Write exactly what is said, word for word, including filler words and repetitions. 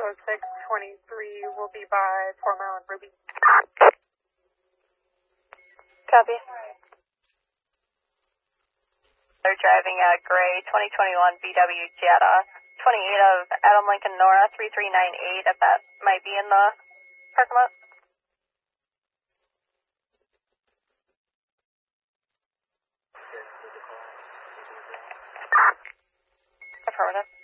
oh six twenty-three will be by Four Mile and Ruby. Copy. They're driving a gray twenty twenty-one V W Jetta, twenty-eight of Adam Lincoln Nora three three nine eight, if that might be in the parking lot. Affirmative.